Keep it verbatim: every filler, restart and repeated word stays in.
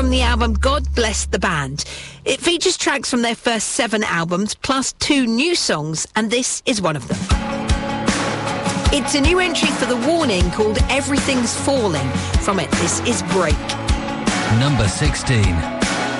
from the album God Bless the Band. It features tracks from their first seven albums, plus two new songs, and this is one of them. It's a new entry for The Warning called Everything's Falling. From it, this is Break. Number sixteen.